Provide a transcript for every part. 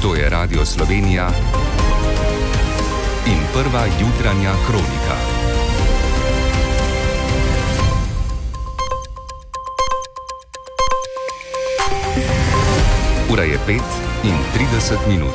To je Radio Slovenija in prva jutranja kronika. Ura je 5:30.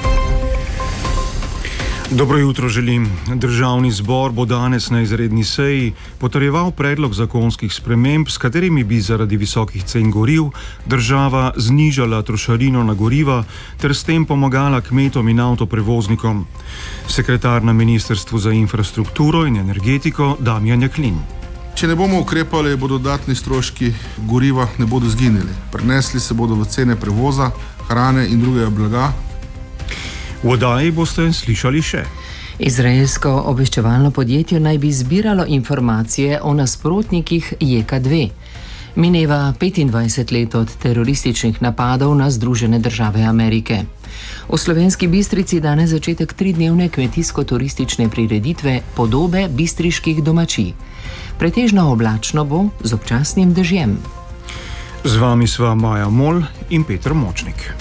Dobro jutro želim. Državni zbor bo danes na izredni seji potrjeval predlog zakonskih sprememb, s katerimi bi zaradi visokih cen goriv država znižala trošarino na goriva ter s tem pomagala kmetom in avtoprevoznikom. Sekretar na Ministrstvu za infrastrukturo in energetiko Damjan Jaklin. Če ne bomo ukrepali, bodo dodatni stroški goriva ne bodo zginili. Prenesli se bodo v cene prevoza, hrane in drugega blaga. V oddaji boste slišali še. Izraelsko obveščevalno podjetje naj bi zbiralo informacije o nasprotnikih JK2. Mineva 25 let od terorističnih napadov na Združene države Amerike. V Slovenski Bistrici danes začetek 3-dnevne kmetijsko-turistične prireditve Podobe bistriških domačij. Pretežno oblačno bo z občasnim dežjem. Z vami sva Maja Mol in Peter Močnik.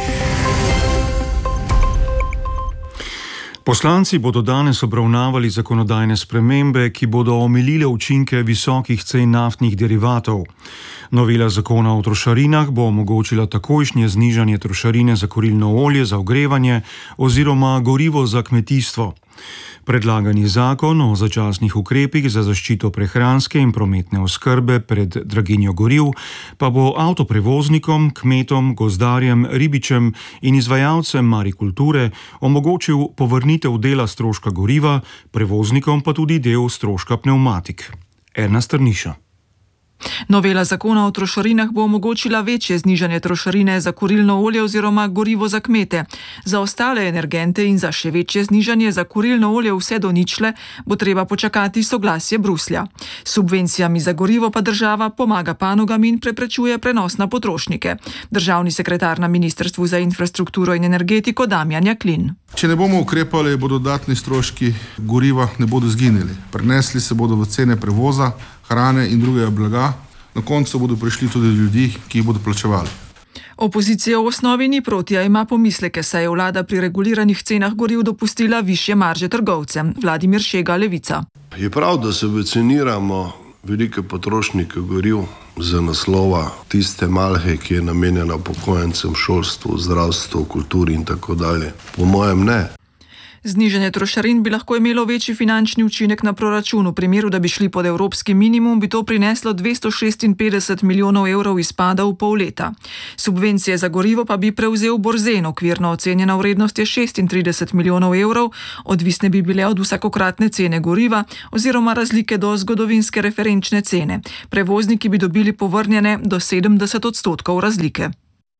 Poslanci bodo danes obravnavali zakonodajne spremembe, ki bodo omilile učinke visokih cen naftnih derivatov. Novela zakona o trošarinah bo omogočila takojšnje znižanje trošarine za kurilno olje za ogrevanje oziroma gorivo za kmetijstvo. Predlagani zakon o začasnih ukrepih za zaščito prehranske in prometne oskrbe pred draginjo goriv pa bo avtoprevoznikom, kmetom, gozdarjem, ribičem in izvajalcem marikulture omogočil povrnitev dela stroška goriva, prevoznikom pa tudi del stroška pnevmatik. Erna Strniša. Novela zakona o trošarinah bo omogočila večje znižanje trošarine za kurilno olje oziroma gorivo za kmete. Za ostale energente in za še večje znižanje za kurilno olje vse do ničle bo treba počakati soglasje Bruslja. S subvencijami za gorivo pa država pomaga panogam in preprečuje prenos na potrošnike. Državni sekretar na Ministrstvu za infrastrukturo in energetiko Damjan Jaklin. Če ne bomo ukrepali, bodo dodatni stroški goriva ne bodo zginili. Prenesli se bodo v cene prevoza, hrane in drugega blaga. Na koncu bodo prišli tudi ljudi, ki jih bodo plačevali. Opozicija v osnovi ni proti, a ima pomisleke, saj je vlada pri reguliranih cenah goriv dopustila višje marže trgovcem. Vladimir Šega, Levica. Je prav, da subvencioniramo velike potrošnike goriv za naslova tiste malhe, ki je namenjena upokojencem, šolstvu, zdravstvu, kulturi in tako dalje. Po mojem ne. Znižanje trošarin bi lahko imelo večji finančni učinek na proračun. V primeru, da bi šli pod evropski minimum, bi to prineslo 256 milijonov evrov izpada v pol leta. Subvencije za gorivo pa bi prevzel Borzen, okvirno ocenjena vrednost je 36 milijonov evrov, odvisne bi bile od vsakokratne cene goriva oziroma razlike do zgodovinske referenčne cene. Prevozniki bi dobili povrnjene do 70% razlike.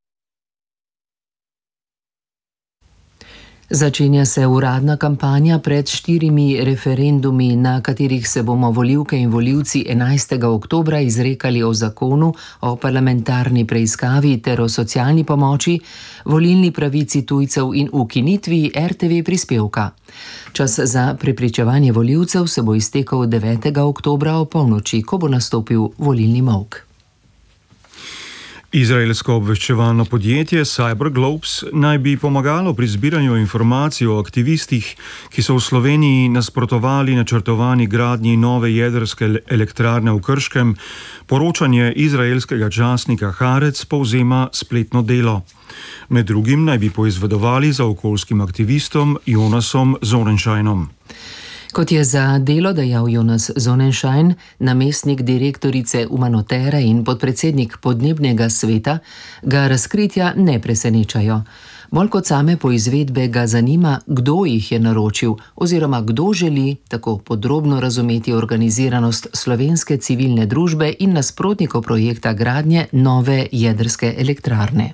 Začenja se uradna kampanja pred 4 referendumi, na katerih se bomo volivke in volivci 11. oktobra izrekali o zakonu o parlamentarni preiskavi ter o socialni pomoči, volilni pravici tujcev in ukinitvi RTV prispevka. Čas za prepričevanje volivcev se bo iztekel 9. oktobra o polnoči, ko bo nastopil volilni molk. Izraelsko obveščevalno podjetje CyberGlobes naj bi pomagalo pri zbiranju informacij o aktivistih, ki so v Sloveniji nasprotovali načrtovani gradnji nove jedrske elektrarne v Krškem. Poročanje izraelskega časnika Haaretz povzema spletno Delo. Med drugim naj bi poizvedovali za okoljskim aktivistom Jonasom Sonnenscheinom. Kot je za Delo dejal Jonas Sonnenschein, namestnik direktorice Umanotere in podpredsednik podnebnega sveta, ga razkritja ne presenečajo. Bolj kot same poizvedbe ga zanima, kdo jih je naročil oziroma kdo želi tako podrobno razumeti organiziranost slovenske civilne družbe in nasprotnikov projekta gradnje nove jedrske elektrarne.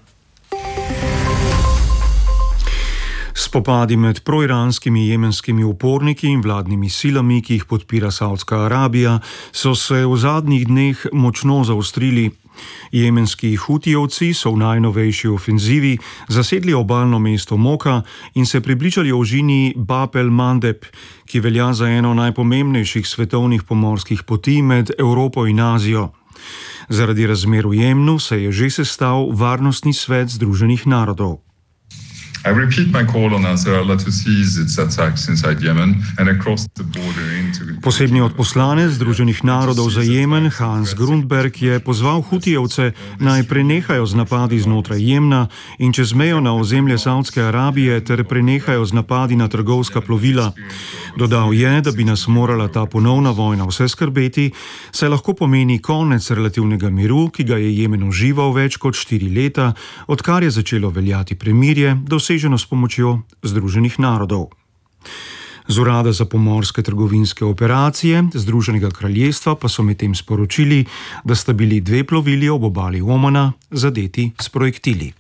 Spopadi med proiranskimi jemenskimi uporniki in vladnimi silami, ki jih podpira Saudska Arabija, so se v zadnjih dneh močno zaostrili. Jemenski Hutijevci so v najnovejši ofenzivi zasedli obalno mesto Moka in se približali ožini Bab el-Mandeb, ki velja za eno najpomembnejših svetovnih pomorskih poti med Evropo in Azijo. Zaradi razmer v Jemnu se je že sestal Varnostni svet Združenih narodov. I repeat my call on Nasrallah to cease its attacks inside Yemen and across the border into... Posebni odposlanec Združenih narodov za Jemen, Hans Grundberg, je pozval Hutijevce, naj prenehajo z napadi znotraj Jemna in čez mejo na ozemlje Saudske Arabije ter prenehajo z napadi na trgovska plovila. Dodal je, da bi nas morala ta ponovna vojna vse skrbeti, saj lahko pomeni konec relativnega miru, ki ga je Jemen užival več kot 4 leta, odkar je začelo veljati premirje, doseženo s pomočjo Združenih narodov. Z Urada za pomorske trgovinske operacije Združenega kraljestva pa so medtem sporočili, da sta bili 2 plovili ob obali Omana zadeti s projektili.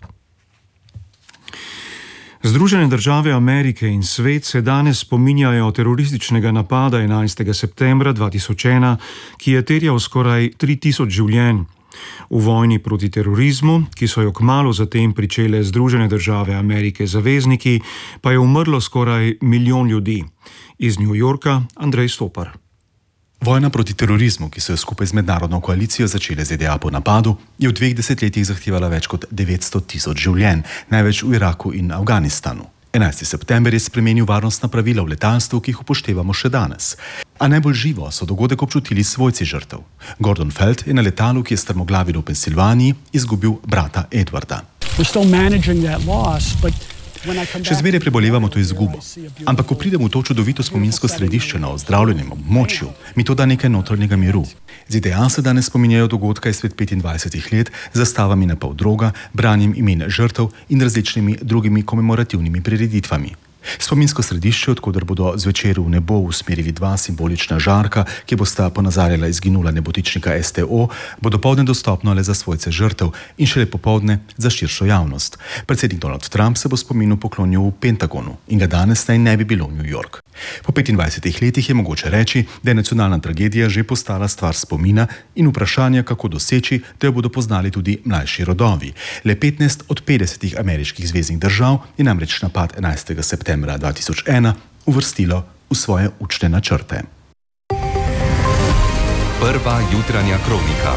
Združene države Amerike in svet se danes spominjajo terorističnega napada 11. septembra 2001, ki je terjal skoraj 3000 življenj. V vojni proti terorizmu, ki so jo kmalu zatem pričele Združene države Amerike zavezniki, pa je umrlo skoraj 1 milijon ljudi. Iz New Yorka Andrej Stopar. Vojna proti terorizmu, ki so jo skupaj z mednarodno koalicijo začele ZDA po napadu, je v 2 desetletjih zahtevala več kot 900 000 življenj, največ v Iraku in Afganistanu. 11. september je spremenil varnostna pravila v letalstvu, ki jih upoštevamo še danes. A najbolj živo so dogodek občutili svojci žrtev. Gordon Feld je na letalu, ki je strmoglavilo v Pensilvaniji, izgubil brata Edwarda. Še zmeraj prebolevamo to izgubo. Ampak ko pridem v to čudovito spominsko središče na ozdravljenem območju, mi to da nekaj notranjega miru. ZDA se danes spominjajo dogodka izpred 25 let z zastavami na pol droga, branjem imen žrtev in različnimi drugimi komemorativnimi prireditvami. Spominsko središče, odkoder bodo zvečer v nebo usmerili 2 simbolična žarka, ki bosta ponazarjala izginula nebotičnika STO, bo dopoldne dostopno le za svojce žrtev in šele popoldne za širšo javnost. Predsednik Donald Trump se bo spominu poklonil v Pentagonu in ga danes naj ne bi bilo v New York. Po 25 letih je mogoče reči, da je nacionalna tragedija že postala stvar spomina in vprašanja, kako doseči, da jo bodo poznali tudi mlajši rodovi. Le 15 od 50 ameriških zveznih držav je namreč napad 11. septembra 2001 uvrstilo v svoje učne načrte. Prva jutranja kronika.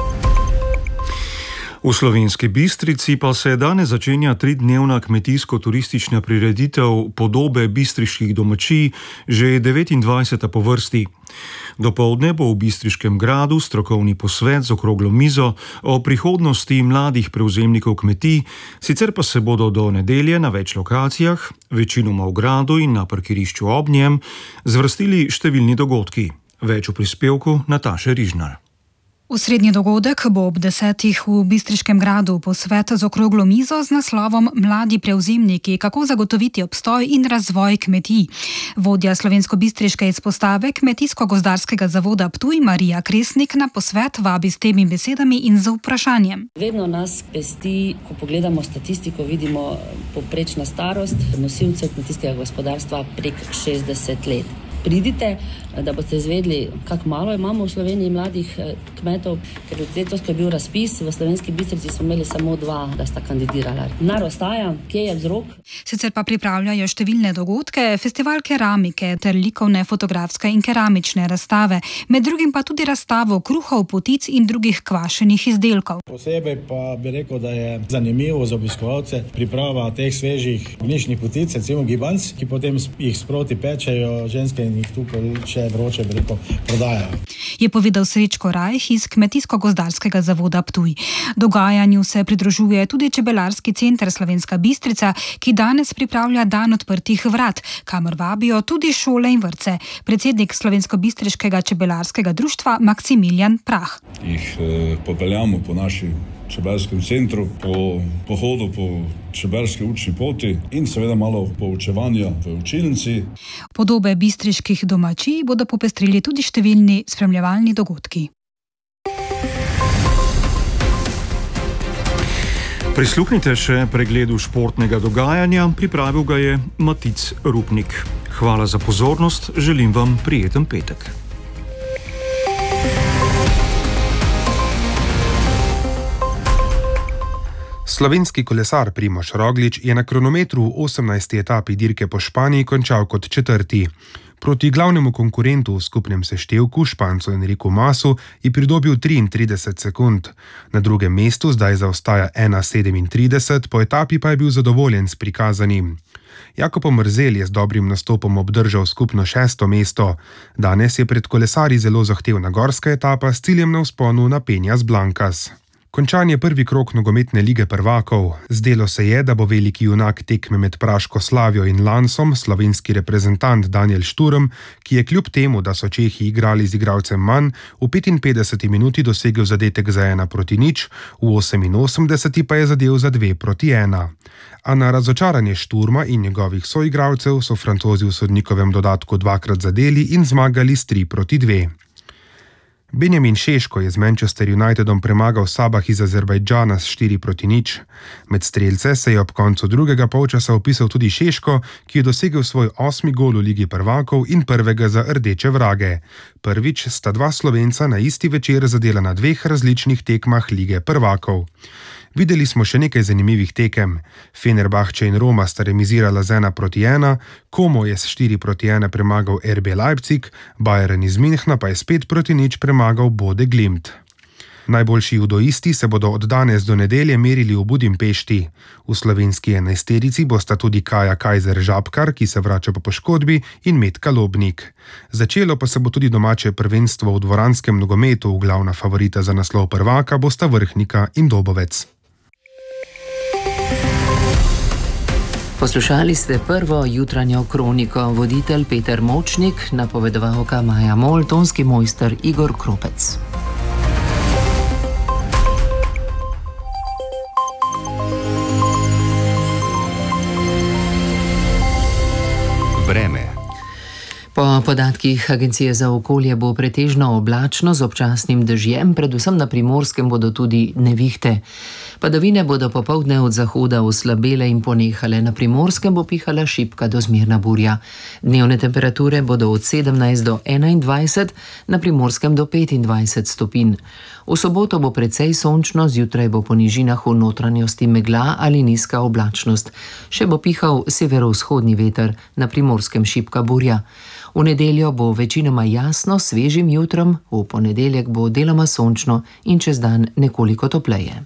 V Slovenski Bistrici pa se danes začenja 3-dnevna kmetijsko-turistična prireditev Podobe bistriških domačij, že 29. po vrsti. Dopoldne bo v Bistriškem gradu strokovni posvet z okroglo mizo o prihodnosti mladih prevzemnikov kmetij, sicer pa se bodo do nedelje na več lokacijah, večinoma v gradu in na parkirišču ob njem, zvrstili številni dogodki. Več v prispevku Nataše Rižnar. Osrednji dogodek bo ob 10. v Bistriškem gradu posvet z okroglo mizo z naslovom Mladi prevzemniki, kako zagotoviti obstoj in razvoj kmetij. Vodja slovensko-bistriške izpostave Kmetijsko-gozdarskega zavoda Ptuj Marija Kresnik na posvet vabi s temi besedami in z vprašanjem. Vedno nas pesti, ko pogledamo statistiko, vidimo povprečna starost nosilcev kmetijskega gospodarstva prek 60 let. Pridite, da boste izvedeli, kako malo imamo v Sloveniji mladih kmetov, ker letos, ko je bil razpis, v Slovenski Bistrici smo imeli samo 2, da sta kandidirala. Nar ostaja, kje je vzrok? Sicer pa pripravljajo številne dogodke, festival keramike ter likovne, fotografske in keramične razstave, med drugim pa tudi razstavo kruhov, potic in drugih kvašenih izdelkov. Posebej pa bi rekel, da je zanimivo za obiskovalce priprava teh svežih ognjiščnih potic, recimo gibanc, ki potem jih sproti pečejo ženske in jih tukaj še vroče prodajajo. Je povedal Srečko Rajh iz Kmetijsko-gozdarskega zavoda Ptuj. Dogajanju se pridružuje tudi Čebelarski center Slovenska Bistrica, ki danes pripravlja dan odprtih vrat, kamor vabijo tudi šole in vrtce. Predsednik Slovensko-bistriškega čebelarskega društva Maksimilijan Prah. Jih popeljamo po naši čebelskem centru, po pohodu po čebelski učni poti in seveda malo poučevanja v učilnici. Podobe bistriških domačij bodo popestrili tudi številni spremljevalni dogodki. Prisluhnite še pregledu športnega dogajanja, pripravil ga je Matic Rupnik. Hvala za pozornost, želim vam prijeten petek. Slovenski kolesar Primož Roglič je na kronometru v 18. etapi dirke po Španiji končal kot 4. Proti glavnemu konkurentu v skupnem seštevku, Špancu Enriku Masu, je pridobil 33 sekund. Na drugem mestu zdaj zaostaja 1,37, po etapi pa je bil zadovoljen s prikazanim. Jakob Mrzel je z dobrim nastopom obdržal skupno 6. mesto. Danes je pred kolesarji zelo zahtevna gorska etapa s ciljem na vzponu na Peñas Blancas. Končan je prvi krog nogometne lige prvakov. Zdelo se je, da bo veliki junak tekme med Praško Slavijo in Lansom, slovenski reprezentant Daniel Šturm, ki je kljub temu, da so Čehi igrali z igralcem manj, v 55 minuti dosegel zadetek za 1-0, v 88 pa je zadel za 2-1. A na razočaranje Šturma in njegovih soigralcev so Francozi v sodnikovem dodatku dvakrat zadeli in zmagali s 3-2. Benjamin Šeško je z Manchester Unitedom premagal Sabah iz Azerbajdžana s 4-0. Med strelce se je ob koncu drugega polčasa vpisal tudi Šeško, ki je dosegel svoj 8. gol v Ligi prvakov in prvega za rdeče vrage. Prvič sta dva Slovenca na isti večer zadela na 2 različnih tekmah Lige prvakov. Videli smo še nekaj zanimivih tekem. Fenerbahče in Roma sta remizirala z 1-1, Como je s 4-1 premagal RB Leipzig, Bayern iz Münchna pa je s 5-0 premagal Bode Glimt. Najboljši judoisti se bodo od danes do nedelje merili v Budimpešti. V slovenski 11-terici bosta tudi Kaja Kajzer Žabkar, ki se vrača po poškodbi, in Metka Lobnik. Začelo pa se bo tudi domače prvenstvo v dvoranskem nogometu, glavna favorita za naslov prvaka bosta Vrhnika in Dobovec. Poslušali ste prvo jutranjo kroniko, voditelj Peter Močnik, napovedovalka Maja Mol, tonski mojster Igor Kropec. Vreme. Po podatkih Agencije za okolje bo pretežno oblačno z občasnim dežjem, predvsem na Primorskem bodo tudi nevihte. Padavine bodo popoldne od zahoda oslabele in ponehale, na Primorskem bo pihala šibka do zmerna burja. Dnevne temperature bodo od 17 do 21, na Primorskem do 25 stopinj. V soboto bo precej sončno, zjutraj bo po nižinah v notranjosti megla ali nizka oblačnost. Še bo pihal severovzhodni veter, na Primorskem šibka burja. V nedeljo bo večinoma jasno, svežim jutrom, v ponedeljek bo deloma sončno in čez dan nekoliko topleje.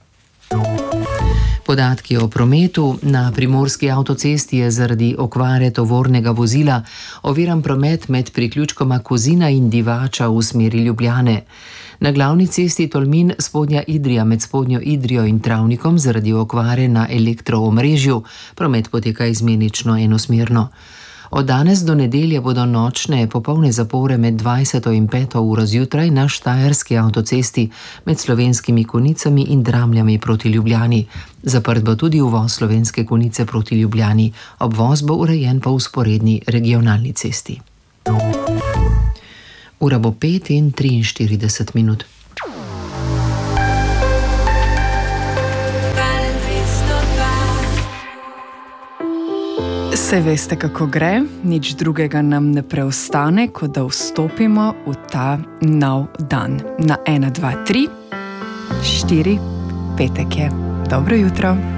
Podatki o prometu. Na primorski avtocesti je zaradi okvare tovornega vozila oviran promet med priključkoma Kozina in Divača v smeri Ljubljane. Na glavni cesti Tolmin Spodnja Idrija med Spodnjo Idrijo in Travnikom zaradi okvare na elektroomrežju promet poteka izmenično enosmerno. Od danes do nedelje bodo nočne popolne zapore med 20. in 5. uro zjutraj na štajerski avtocesti med Slovenskimi Konicami in Dramljami proti Ljubljani. Zaprt bo tudi uvoz Slovenske Konice proti Ljubljani. Obvoz bo urejen po vzporedni regionalni cesti. Ura bo 5:43. Se veste, kako gre, nič drugega nam ne preostane, kot da vstopimo v ta nov dan. Na 1, 2, 3, 4, petek je. Dobro jutro.